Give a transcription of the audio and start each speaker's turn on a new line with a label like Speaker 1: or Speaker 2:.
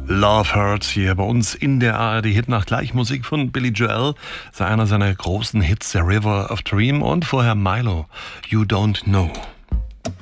Speaker 1: Love Hurts hier bei uns in der ARD-Hitnacht. Gleich Musik von Billy Joel, einer seiner großen Hits, The River of Dream, und vorher Milo, You Don't Know.